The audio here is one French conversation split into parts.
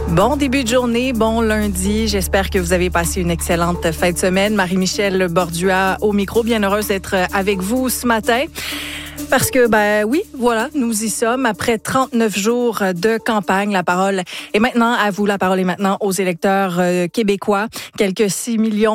Bon début de journée, bon lundi. J'espère que vous avez passé une excellente fin de semaine. Marie-Michel Bordua au micro, bien heureuse d'être avec vous ce matin. Parce que, oui, voilà, nous y sommes. Après 39 jours de campagne, la parole est maintenant à vous. La parole est maintenant aux électeurs québécois. Quelques 6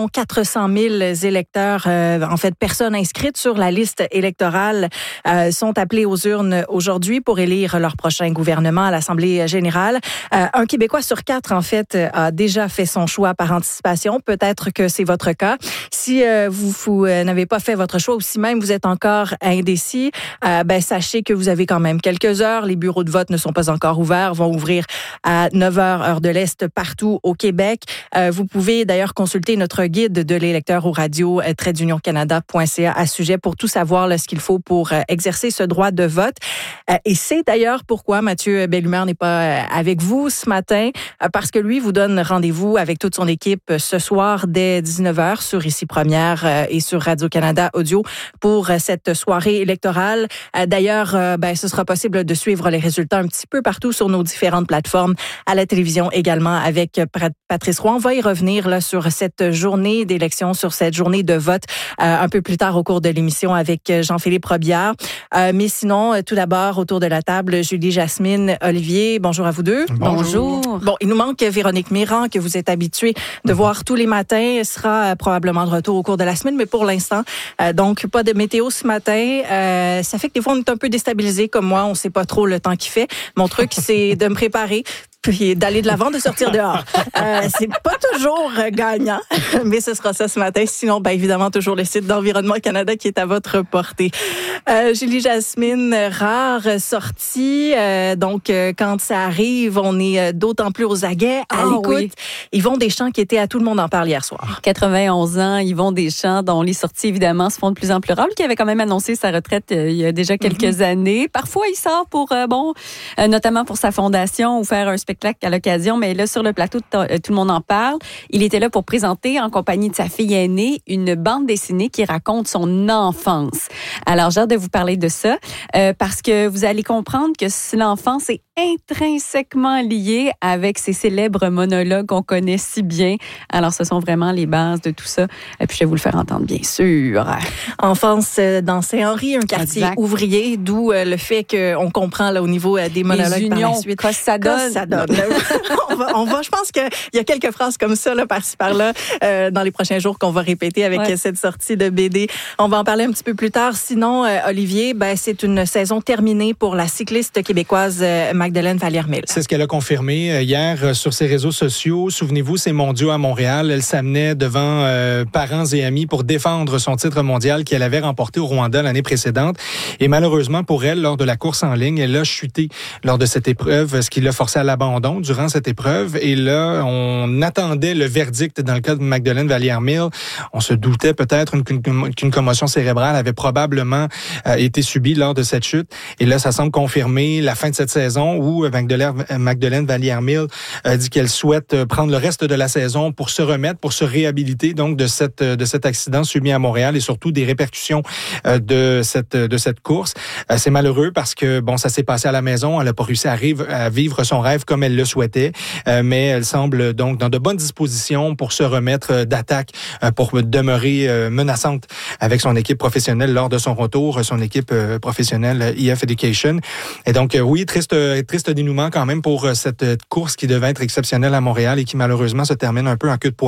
400 000 électeurs, personnes inscrites sur la liste électorale, sont appelés aux urnes aujourd'hui pour élire leur prochain gouvernement à l'Assemblée générale. Un Québécois sur 4, en fait, a déjà fait son choix par anticipation. Peut-être que c'est votre cas. Si vous n'avez pas fait votre choix ou si même vous êtes encore indécis, sachez que vous avez quand même quelques heures. Les bureaux de vote ne sont pas encore ouverts, vont ouvrir à 9h, heure de l'Est, partout au Québec. Vous pouvez d'ailleurs consulter notre guide de l'électeur au radio, tradeunioncanada.ca à ce sujet pour tout savoir là, ce qu'il faut pour exercer ce droit de vote. Et c'est d'ailleurs pourquoi Mathieu Bellumeur n'est pas avec vous ce matin, parce que lui vous donne rendez-vous avec toute son équipe ce soir dès 19h sur Ici Première et sur Radio-Canada Audio pour cette soirée électorale. D'ailleurs, ce sera possible de suivre les résultats un petit peu partout sur nos différentes plateformes, à la télévision également avec Patrice Roy. On va y revenir là sur cette journée d'élection, sur cette journée de vote un peu plus tard au cours de l'émission avec Jean-Philippe Robillard. Mais sinon, tout d'abord, autour de la table, Julie, Jasmine, Olivier, bonjour à vous deux. Bonjour. Bon, il nous manque Véronique Mirand, que vous êtes habituée de voir tous les matins. Elle sera probablement de retour au cours de la semaine, mais pour l'instant, donc pas de météo ce matin. Ça fait que des fois, on est un peu déstabilisé comme moi. On ne sait pas trop le temps qu'il fait. Mon truc, c'est de me préparer puis d'aller de l'avant, de sortir dehors. C'est pas toujours gagnant, mais ce sera ça ce matin. Sinon, évidemment, toujours le site d'Environnement Canada qui est à votre portée. Julie, Jasmine, rare sortie. Donc, quand ça arrive, on est d'autant plus aux aguets, à l'écoute. Oui. Yvon Deschamps qui était à Tout le monde en parle hier soir. 91 ans, Yvon Deschamps, dont les sorties, évidemment, se font de plus en plus rares, qui avait quand même annoncé sa retraite il y a déjà quelques années. Parfois, il sort pour, notamment pour sa fondation ou faire un spectacle à l'occasion, mais là, sur le plateau, tout le monde en parle. Il était là pour présenter, en compagnie de sa fille aînée, une bande dessinée qui raconte son enfance. Alors, j'ai hâte de vous parler de ça, parce que vous allez comprendre que l'enfance est intrinsèquement liée avec ces célèbres monologues qu'on connaît si bien. Alors, ce sont vraiment les bases de tout ça. Et puis, je vais vous le faire entendre, bien sûr. Enfance dans Saint-Henri, un quartier ouvrier, d'où le fait qu'on comprend là, au niveau des monologues les unions, par la suite. Ça donne. on va, je pense qu'il y a quelques phrases comme ça, là, par-ci, par-là, dans les prochains jours qu'on va répéter avec cette sortie de BD. On va en parler un petit peu plus tard. Sinon, Olivier, c'est une saison terminée pour la cycliste québécoise Magdeleine Vallière-Mille. C'est ce qu'elle a confirmé hier sur ses réseaux sociaux. Souvenez-vous, c'est mondiaux à Montréal. Elle s'amenait devant parents et amis pour défendre son titre mondial qu'elle avait remporté au Rwanda l'année précédente. Et malheureusement pour elle, lors de la course en ligne, elle a chuté lors de cette épreuve, ce qui l'a forcé à l'abandon durant cette épreuve. Et là, on attendait le verdict dans le cas de Magdeleine Vallière-Mille. On se doutait peut-être qu'une commotion cérébrale avait probablement été subie lors de cette chute. Et là, ça semble confirmer la fin de cette saison où Magdeleine Vallière-Mille dit qu'elle souhaite prendre le reste de la saison pour se remettre, pour se réhabiliter donc de cet accident subi à Montréal et surtout des répercussions de cette course. C'est malheureux parce que ça s'est passé à la maison. Elle n'a pas réussi à vivre son rêve comme elle le souhaitait, mais elle semble donc dans de bonnes dispositions pour se remettre d'attaque, pour demeurer menaçante avec son équipe professionnelle lors de son retour, son équipe professionnelle EF Education. Et donc oui, triste dénouement quand même pour cette course qui devait être exceptionnelle à Montréal et qui malheureusement se termine un peu en queue de poisson.